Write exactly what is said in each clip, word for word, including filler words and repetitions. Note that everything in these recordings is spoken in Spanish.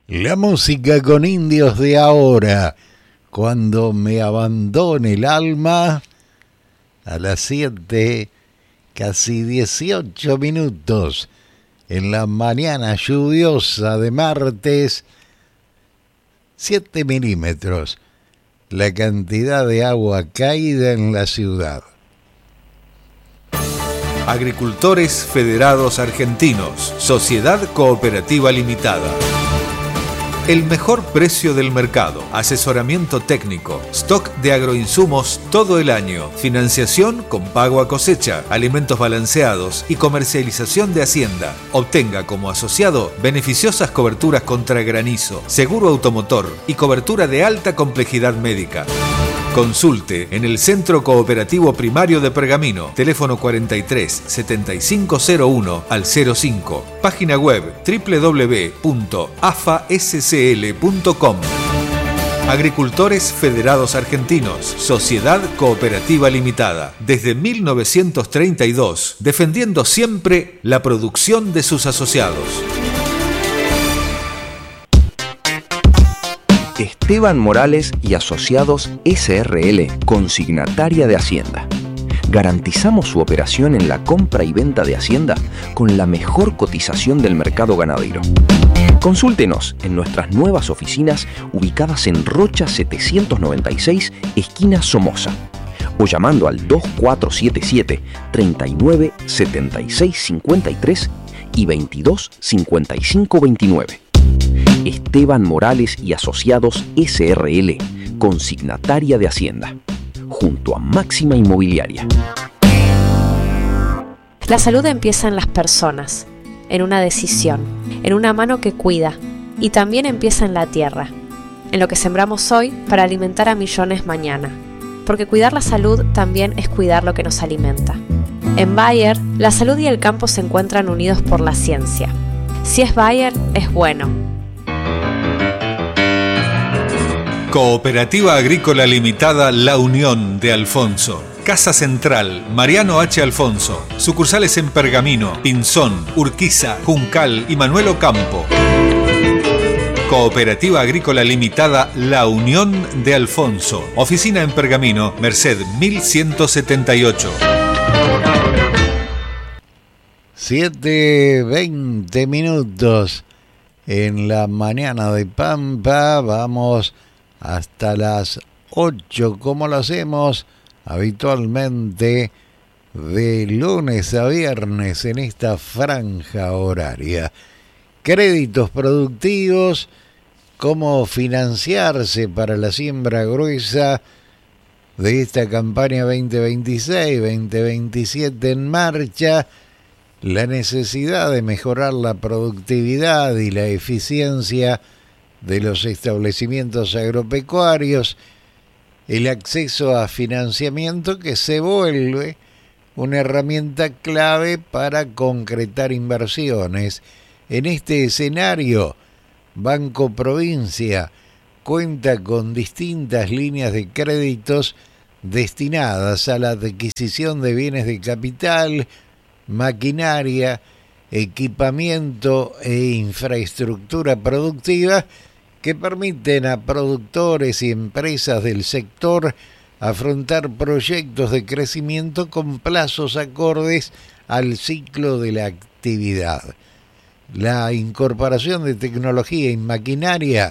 La música con indios de ahora, cuando me abandone el alma, a las siete, casi dieciocho minutos, en la mañana lluviosa de martes, siete milímetros, la cantidad de agua caída en la ciudad. Agricultores Federados Argentinos, Sociedad Cooperativa Limitada. El mejor precio del mercado, asesoramiento técnico, stock de agroinsumos todo el año, financiación con pago a cosecha, alimentos balanceados y comercialización de hacienda. Obtenga como asociado beneficiosas coberturas contra granizo, seguro automotor y cobertura de alta complejidad médica. Consulte en el Centro Cooperativo Primario de Pergamino, teléfono cuarenta y tres, setenta y cinco cero uno al cero cinco, página web doble u doble u doble u punto a f a s c l punto com. Agricultores Federados Argentinos, Sociedad Cooperativa Limitada, desde mil novecientos treinta y dos, defendiendo siempre la producción de sus asociados. Esteban Morales y Asociados S R L, consignataria de Hacienda. Garantizamos su operación en la compra y venta de Hacienda con la mejor cotización del mercado ganadero. Consúltenos en nuestras nuevas oficinas ubicadas en Rocha setecientos noventa y seis, esquina Somoza, o llamando al dos cuatro siete siete, treinta y nueve, setenta y seis cincuenta y tres y veintidós cincuenta y cinco veintinueve. Esteban Morales y Asociados S R L, consignataria de Hacienda, junto a Máxima Inmobiliaria. La salud empieza en las personas, en una decisión, en una mano que cuida, y también empieza en la tierra, en lo que sembramos hoy para alimentar a millones mañana, porque cuidar la salud también es cuidar lo que nos alimenta. En Bayer, la salud y el campo se encuentran unidos por la ciencia. Si es Bayer, es bueno. Cooperativa Agrícola Limitada La Unión de Alfonso. Casa Central, Mariano H. Alfonso. Sucursales en Pergamino, Pinzón, Urquiza, Juncal y Manuel Ocampo. Cooperativa Agrícola Limitada La Unión de Alfonso. Oficina en Pergamino, Merced mil ciento setenta y ocho. siete veinte minutos en la mañana de Pampa. Vamos hasta las ocho, como lo hacemos habitualmente de lunes a viernes en esta franja horaria. Créditos productivos, cómo financiarse para la siembra gruesa de esta campaña veinte veintiséis veinte veintisiete en marcha, la necesidad de mejorar la productividad y la eficiencia de los establecimientos agropecuarios, el acceso a financiamiento que se vuelve una herramienta clave para concretar inversiones. En este escenario, Banco Provincia cuenta con distintas líneas de créditos destinadas a la adquisición de bienes de capital, maquinaria, equipamiento e infraestructura productiva que permiten a productores y empresas del sector afrontar proyectos de crecimiento con plazos acordes al ciclo de la actividad. La incorporación de tecnología y maquinaria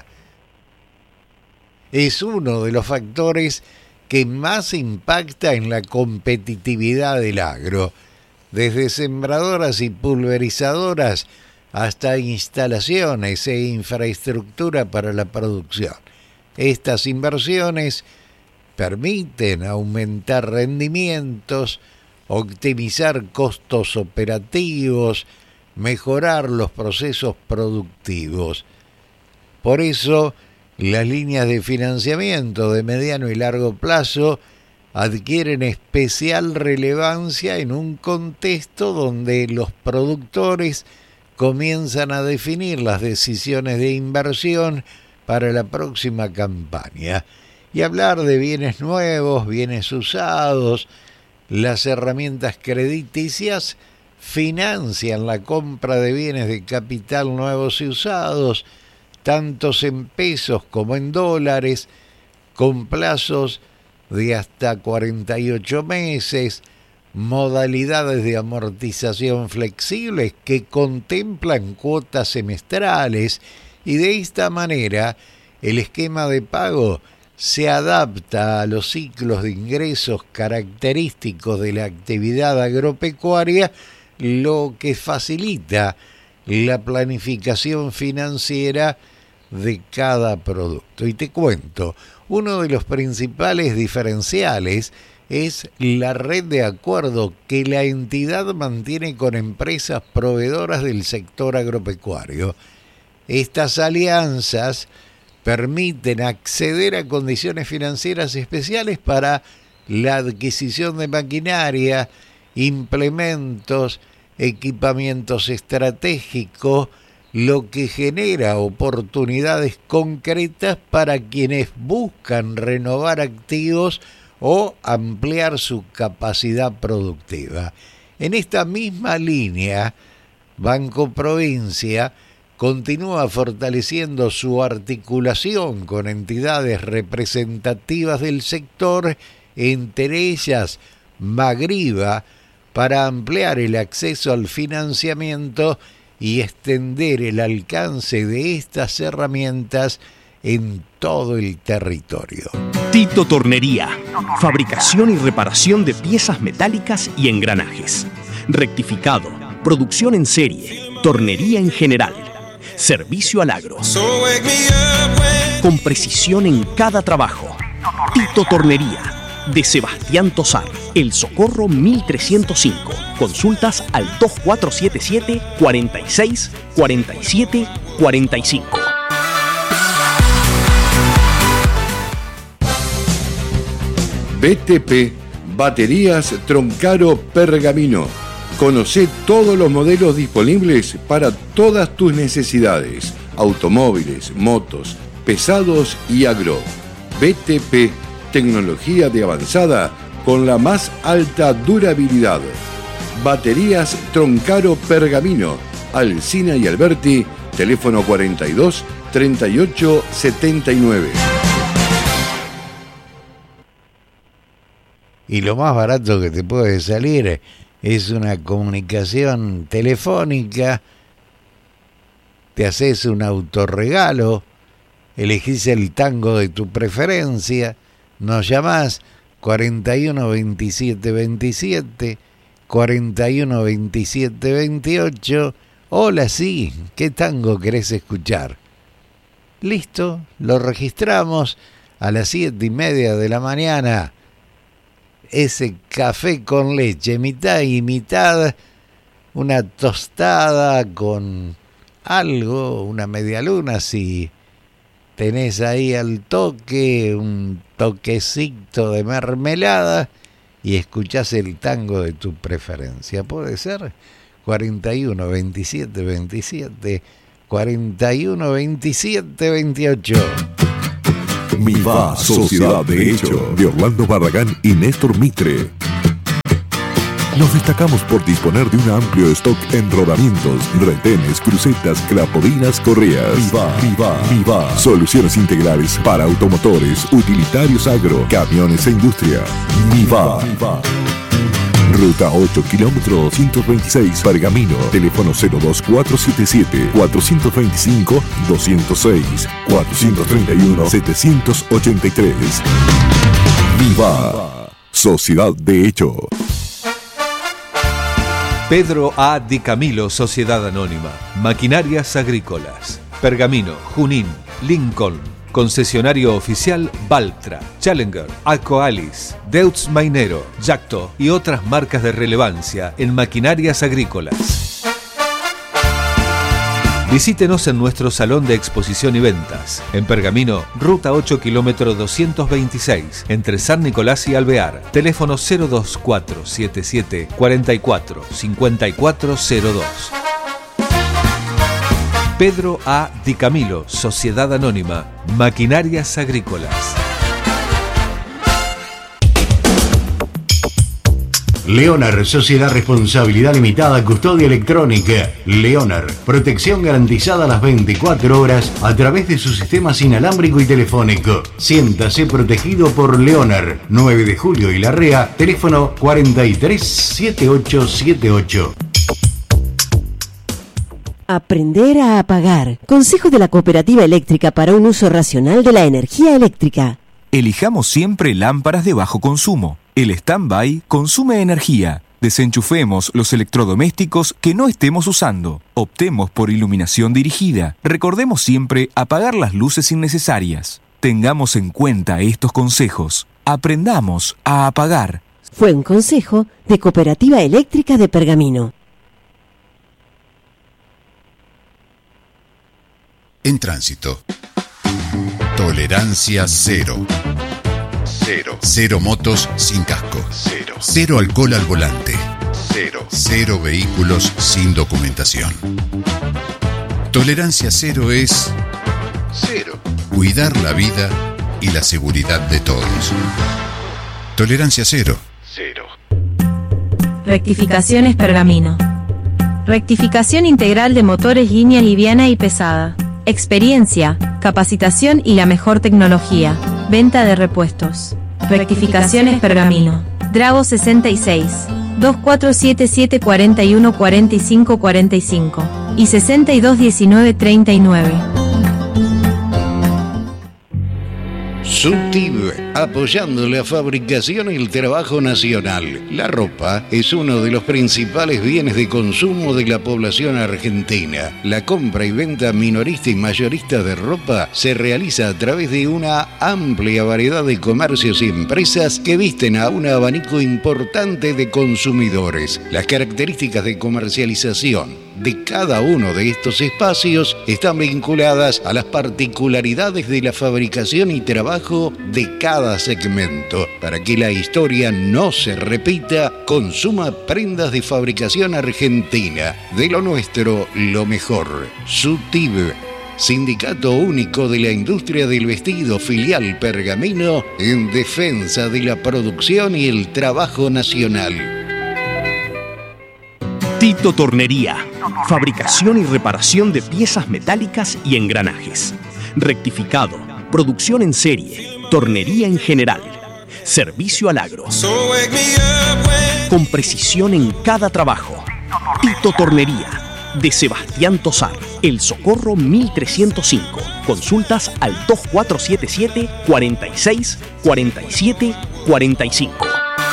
es uno de los factores que más impacta en la competitividad del agro, desde sembradoras y pulverizadoras hasta instalaciones e infraestructura para la producción. Estas inversiones permiten aumentar rendimientos, optimizar costos operativos, mejorar los procesos productivos. Por eso, las líneas de financiamiento de mediano y largo plazo adquieren especial relevancia en un contexto donde los productores comienzan a definir las decisiones de inversión para la próxima campaña. Y hablar de bienes nuevos, bienes usados, las herramientas crediticias financian la compra de bienes de capital nuevos y usados, tantos en pesos como en dólares, con plazos de hasta cuarenta y ocho meses, modalidades de amortización flexibles que contemplan cuotas semestrales, y de esta manera el esquema de pago se adapta a los ciclos de ingresos característicos de la actividad agropecuaria, lo que facilita la planificación financiera de cada producto. Y te cuento, uno de los principales diferenciales es la red de acuerdo que la entidad mantiene con empresas proveedoras del sector agropecuario. Estas alianzas permiten acceder a condiciones financieras especiales para la adquisición de maquinaria, implementos, equipamientos estratégicos, lo que genera oportunidades concretas para quienes buscan renovar activos o ampliar su capacidad productiva. En esta misma línea, Banco Provincia continúa fortaleciendo su articulación con entidades representativas del sector, entre ellas Magriba, para ampliar el acceso al financiamiento y extender el alcance de estas herramientas en todo el territorio. Tito Tornería, fabricación y reparación de piezas metálicas y engranajes. Rectificado, producción en serie, tornería en general. Servicio al agro. Con precisión en cada trabajo. Tito Tornería, de Sebastián Tosar, El Socorro mil trescientos cinco. Consultas al dos cuatro siete siete, cuatro seis, cuatro siete, cuatro cinco. B T P, Baterías Troncaro Pergamino. Conocé todos los modelos disponibles para todas tus necesidades. Automóviles, motos, pesados y agro. B T P, tecnología de avanzada con la más alta durabilidad. Baterías Troncaro Pergamino. Alsina y Alberti, teléfono cuarenta y dos, treinta y ocho, setenta y nueve. Y lo más barato que te puede salir es una comunicación telefónica, te haces un autorregalo, elegís el tango de tu preferencia, nos llamás cuarenta y uno, veintisiete, veintisiete, cuarenta y uno, veintisiete, veintiocho, hola, sí, ¿qué tango querés escuchar? Listo, lo registramos a las siete y media de la mañana. Ese café con leche, mitad y mitad, una tostada con algo, una media luna, si tenés ahí al toque, un toquecito de mermelada, y escuchás el tango de tu preferencia. Puede ser cuarenta y uno, veintisiete, veintisiete, cuarenta y uno, veintisiete, veintiocho. Miva, Sociedad de Hecho, de Orlando Barragán y Néstor Mitre. Nos destacamos por disponer de un amplio stock en rodamientos, retenes, crucetas, clapodinas, correas. Miva, Miva, Miva. Soluciones integrales para automotores, utilitarios agro, camiones e industria. Miva. Miva. Ruta ocho, kilómetro doscientos veintiséis, Pergamino. Teléfono cero dos cuatro siete siete, cuatro dos cinco, dos cero seis, cuatro tres uno, siete ocho tres. Viva, Sociedad de Hecho. Pedro A. Di Camilo, Sociedad Anónima. Maquinarias Agrícolas. Pergamino, Junín, Lincoln. Concesionario oficial Valtra, Challenger, Alcoalis, Deutz Mainero, Yacto y otras marcas de relevancia en maquinarias agrícolas. Visítenos en nuestro salón de exposición y ventas. En Pergamino, Ruta ocho, kilómetro doscientos veintiséis, entre San Nicolás y Alvear. Teléfono cero dos cuatro siete siete, cuarenta y cuatro, cincuenta y cuatro cero dos. Pedro A. Di Camilo, Sociedad Anónima, Maquinarias Agrícolas. Leonar, Sociedad Responsabilidad Limitada, Custodia Electrónica. Leonar, protección garantizada a las veinticuatro horas a través de su sistema inalámbrico y telefónico. Siéntase protegido por Leonar. nueve de julio y Larrea, teléfono cuarenta y tres setenta y ocho setenta y ocho. Aprender a apagar. Consejo de la Cooperativa Eléctrica para un uso racional de la energía eléctrica. Elijamos siempre lámparas de bajo consumo. El stand-by consume energía. Desenchufemos los electrodomésticos que no estemos usando. Optemos por iluminación dirigida. Recordemos siempre apagar las luces innecesarias. Tengamos en cuenta estos consejos. Aprendamos a apagar. Fue un consejo de Cooperativa Eléctrica de Pergamino. En tránsito. Tolerancia cero. Cero. Cero motos sin casco. Cero. Cero alcohol al volante. Cero. Cero vehículos sin documentación. Tolerancia cero es cero. Cuidar la vida y la seguridad de todos. Tolerancia cero. Cero. Rectificaciones Pergamino. Rectificación integral de motores línea liviana y pesada. Experiencia, capacitación y la mejor tecnología. Venta de repuestos. Rectificaciones Pergamino. Drago sesenta y seis, dos cuatro siete siete cuarenta y uno cuarenta y cinco cuarenta y cinco y sesenta y dos diecinueve treinta y nueve. Subtib, apoyando la fabricación y el trabajo nacional. La ropa es uno de los principales bienes de consumo de la población argentina. La compra y venta minorista y mayorista de ropa se realiza a través de una amplia variedad de comercios y empresas que visten a un abanico importante de consumidores. Las características de comercialización de cada uno de estos espacios están vinculadas a las particularidades de la fabricación y trabajo de cada segmento. Para que la historia no se repita, consuma prendas de fabricación argentina. De lo nuestro, lo mejor. Subtib, Sindicato Único de la Industria del Vestido, filial Pergamino, en defensa de la producción y el trabajo nacional. Tito Tornería, fabricación y reparación de piezas metálicas y engranajes. Rectificado, producción en serie, tornería en general. Servicio al agro. Con precisión en cada trabajo. Tito Tornería, de Sebastián Tosar, El Socorro mil trescientos cinco. Consultas al dos cuatro siete siete, cuarenta y seis, cuarenta y siete, cuarenta y cinco.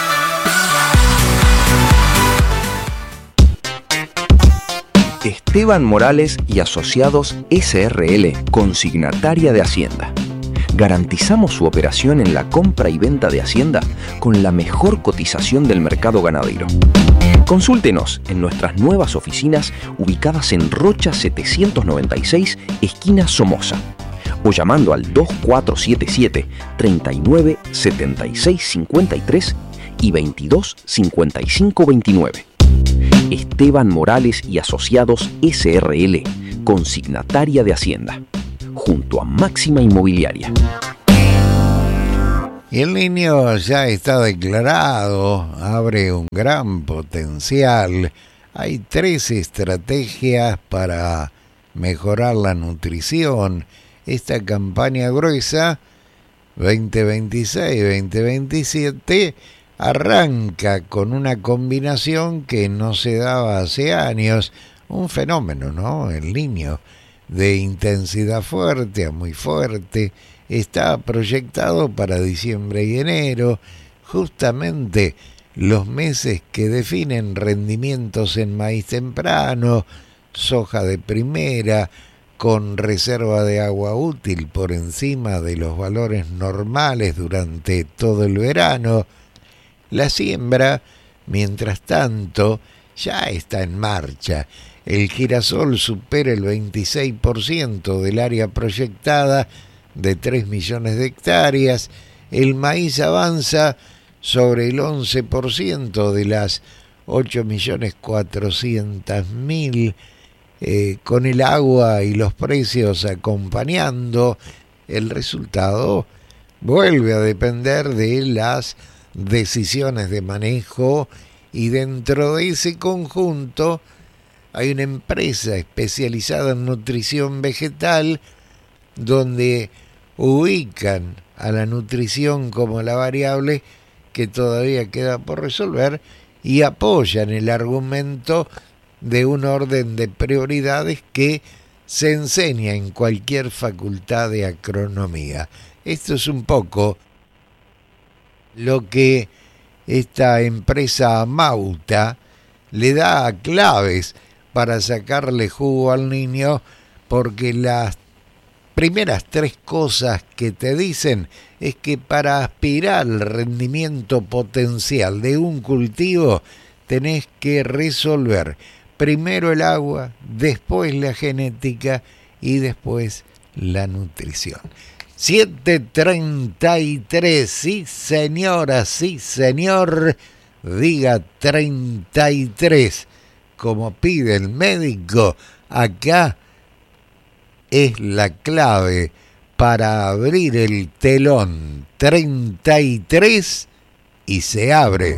Esteban Morales y Asociados S R L, consignataria de Hacienda. Garantizamos su operación en la compra y venta de Hacienda con la mejor cotización del mercado ganadero. Consúltenos en nuestras nuevas oficinas ubicadas en Rocha setecientos noventa y seis, esquina Somoza, o llamando al dos cuatro siete siete, treinta y nueve, setenta y seis cincuenta y tres y veintidós cincuenta y cinco veintinueve. Esteban Morales y Asociados S R L, consignataria de Hacienda, junto a Máxima Inmobiliaria. Y el niño ya está declarado, abre un gran potencial. Hay tres estrategias para mejorar la nutrición. Esta campaña gruesa veinte veintiséis veinte veintisiete arranca con una combinación que no se daba hace años, un fenómeno, ¿no? El niño de intensidad fuerte a muy fuerte está proyectado para diciembre y enero, justamente los meses que definen rendimientos en maíz temprano, soja de primera, con reserva de agua útil por encima de los valores normales durante todo el verano. La siembra, mientras tanto, ya está en marcha. El girasol supera el veintiséis por ciento del área proyectada de tres millones de hectáreas. El maíz avanza sobre el once por ciento de las ocho millones cuatrocientos mil, eh, con el agua y los precios acompañando. El resultado vuelve a depender de las decisiones de manejo y dentro de ese conjunto hay una empresa especializada en nutrición vegetal donde ubican a la nutrición como la variable que todavía queda por resolver y apoyan el argumento de un orden de prioridades que se enseña en cualquier facultad de agronomía. Esto es un poco lo que esta empresa Amauta le da claves para sacarle jugo al niño, porque las primeras tres cosas que te dicen es que para aspirar al rendimiento potencial de un cultivo tenés que resolver primero el agua, después la genética y después la nutrición. siete treinta y tres, sí señora, sí señor, diga treinta y tres, como pide el médico. Acá es la clave para abrir el telón. Treinta y tres y se abre.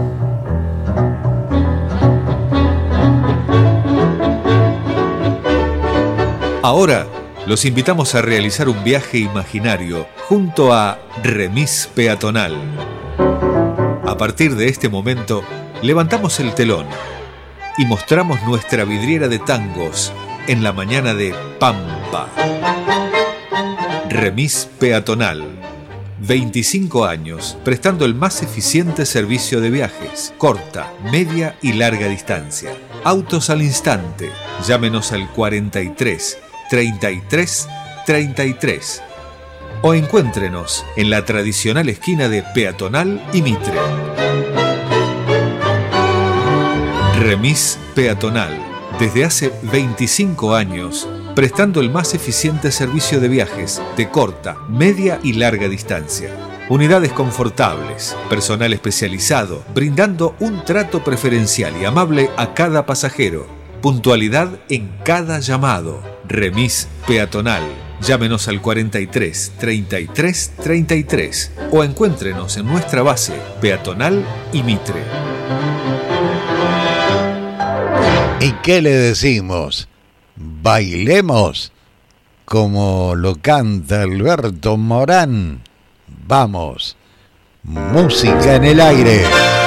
Ahora los invitamos a realizar un viaje imaginario junto a Remis Peatonal. A partir de este momento, levantamos el telón y mostramos nuestra vidriera de tangos en la mañana de Pampa. Remis Peatonal. veinticinco años prestando el más eficiente servicio de viajes, corta, media y larga distancia. Autos al instante. Llámenos al cuarenta y tres, treinta y tres, treinta y tres o encuéntrenos en la tradicional esquina de Peatonal y Mitre. Remis Peatonal, desde hace veinticinco años, prestando el más eficiente servicio de viajes de corta, media y larga distancia. Unidades confortables, personal especializado, brindando un trato preferencial y amable a cada pasajero. Puntualidad en cada llamado. Remis Peatonal. Llámenos al cuarenta y tres, treinta y tres, treinta y tres o encuéntrenos en nuestra base Peatonal y Mitre. ¿Y qué le decimos? Bailemos como lo canta Alberto Morán. Vamos, música en el aire.